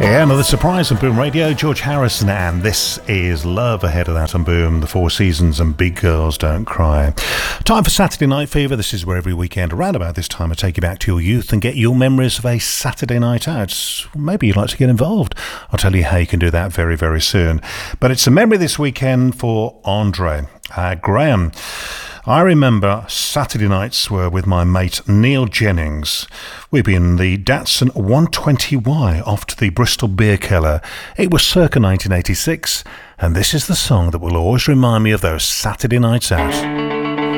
Yeah, another surprise on Boom Radio. George Harrison, and this is Love. Ahead of that on Boom, The Four Seasons and Big Girls Don't Cry. Time for Saturday Night Fever. This is where every weekend around about this time I take you back to your youth and get your memories of a Saturday night out. Maybe you'd like to get involved. I'll tell you how you can do that very, very soon. But it's a memory this weekend for Andre Graham. I remember Saturday nights were with my mate Neil Jennings. We'd be in the Datsun 120Y off to the Bristol Beer Keller. It was circa 1986, and this is the song that will always remind me of those Saturday nights out.